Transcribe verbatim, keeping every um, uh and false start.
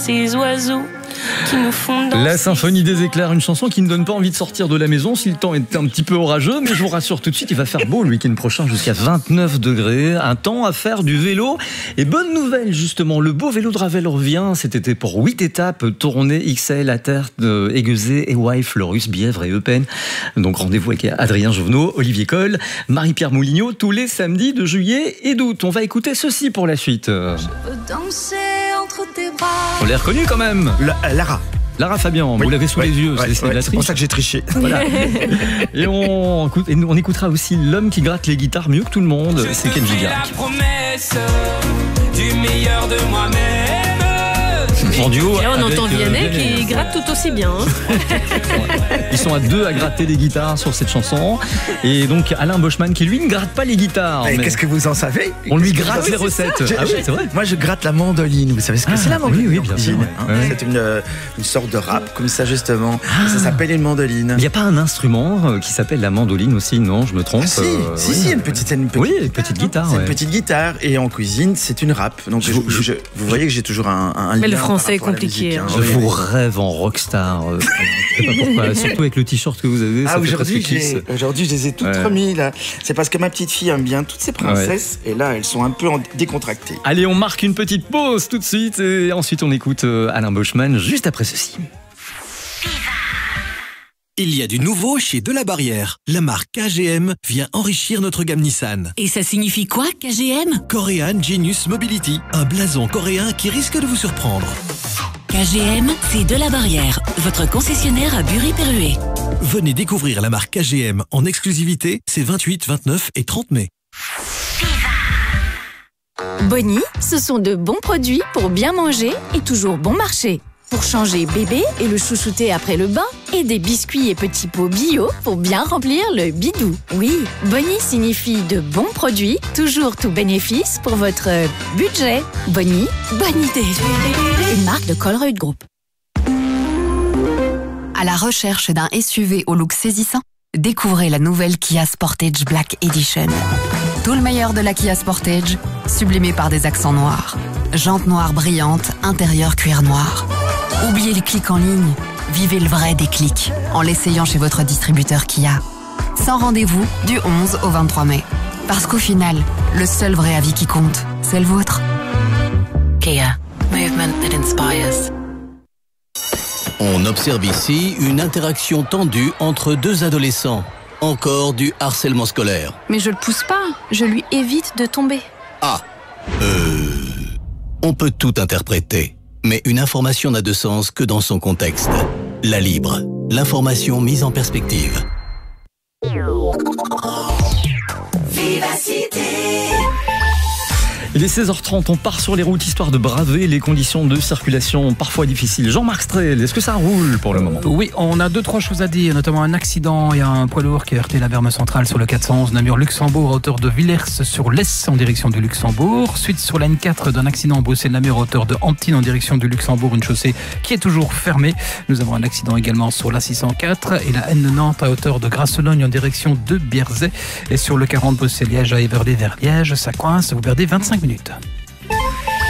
Ces oiseaux qui nous font danser. La symphonie des éclairs, une chanson qui ne donne pas envie de sortir de la maison si le temps est un petit peu orageux, mais je vous rassure tout de suite, il va faire beau le week-end prochain jusqu'à vingt-neuf degrés, un temps à faire du vélo. Et bonne nouvelle justement, le beau vélo de Ravel revient cet été pour huit étapes, tournées X L à terre de Aiguezé, Éouaille, Fleurus, Bièvre et Eupen. Donc rendez-vous avec Adrien Jouvenot, Olivier Coll, Marie-Pierre Moulignot tous les samedis de juillet et d'août. On va écouter ceci pour la suite. Je veux danser entre tes bras. On l'a reconnu quand même. La, Lara. Lara Fabian, Oui, vous l'avez sous ouais, les yeux, ouais, c'est ouais, de la c'est pour triche. ça que j'ai triché. Voilà. Et on, et on écoutera aussi l'homme qui gratte les guitares mieux que tout le monde, c'est Kenji Girac. La promesse du meilleur de moi-même. En duo Et là, on avec, entend euh, Vianney Vianney. qui gratte tout aussi bien. hein. Ils sont à deux à gratter les guitares sur cette chanson. Et donc Alain Boschman qui lui ne gratte pas les guitares. Et mais qu'est-ce que vous en savez? on lui Qu'est-ce que- gratte Ah oui, les c'est recettes. ça. Je- Ah oui, je- c'est vrai. Moi, je gratte la mandoline. Vous savez ce que Ah, c'est la mandoline? oui, oui, bien sûr, ouais. hein. Ouais. C'est une, euh, une sorte de rap, comme ça, justement. Ça s'appelle une mandoline. Il n'y a pas un instrument euh, qui s'appelle la mandoline aussi, non? Je me trompe. Ah, si, euh, si, oui. si, une petite, c'est une petite, Oui, une petite guitare. c'est ouais. une petite guitare. Et en cuisine, c'est une rap. Donc, je, Je- je- vous voyez que j'ai toujours un, un Mais le lien par français est rapport à la compliqué, musique, hein. hein. Je Oui, vous oui. rêve en rockstar. euh, je sais pas pourquoi. Surtout avec le t-shirt que vous avez. Ah, ça fait aujourd'hui, presque Kiss. j'ai- aujourd'hui, je les ai toutes Ouais. remis là. C'est parce que ma petite fille aime bien toutes ces princesses. Et là, elles sont un peu en- décontractées. Allez, on marque une petite pause tout de suite et ensuite on écoute euh, Alain Boschman juste après ceci. Il y a du nouveau chez Delabarrière. La marque K G M vient enrichir notre gamme Nissan. Et ça signifie quoi, K G M? Korean Genius Mobility, un blason coréen qui risque de vous surprendre. K G M, c'est Delabarrière, votre concessionnaire à Bury-Perruet. Venez découvrir la marque K G M en exclusivité ces vingt-huit, vingt-neuf et trente mai. Bonnie, ce sont de bons produits pour bien manger et toujours bon marché. Pour changer bébé et le chouchouter après le bain, et des biscuits et petits pots bio pour bien remplir le bidou. Oui, Bonnie signifie de bons produits, toujours tout bénéfice pour votre budget. Bonnie, bonne idée. Une marque de Colruyt Group. À la recherche d'un S U V au look saisissant, découvrez la nouvelle Kia Sportage Black Edition. Tout le meilleur de la Kia Sportage, sublimé par des accents noirs. Jantes noires brillantes, intérieur cuir noir. Oubliez le clic en ligne, vivez le vrai déclic en l'essayant chez votre distributeur Kia. Sans rendez-vous du onze au vingt-trois mai. Parce qu'au final, le seul vrai avis qui compte, c'est le vôtre. Kia, movement that inspires. On observe ici une interaction tendue entre deux adolescents. Encore du harcèlement scolaire. Mais je le pousse pas, je lui évite de tomber. Ah, euh... On peut tout interpréter, mais une information n'a de sens que dans son contexte. La Libre, l'information mise en perspective. Vivacité. Il est seize heures trente, on part sur les routes histoire de braver les conditions de circulation parfois difficiles. Jean-Marc Strel, est-ce que ça roule pour le moment? Oui, on a deux, trois choses à dire, notamment un accident. Il y a un poids lourd qui a heurté la berme centrale sur le quatre cent onze Namur-Luxembourg à hauteur de Villers sur l'Est en direction du Luxembourg. Suite sur la N quatre d'un accident en Bruxelles-Namur à hauteur de Antine en direction du Luxembourg, une chaussée qui est toujours fermée. Nous avons un accident également sur l'A six cent quatre et la N Nantes à hauteur de Grasselogne en direction de Bierzet. Et sur le quarante Bruxelles-Liège à Éverlé vers Liège, ça coince, vous perdez vingt-cinq minutes.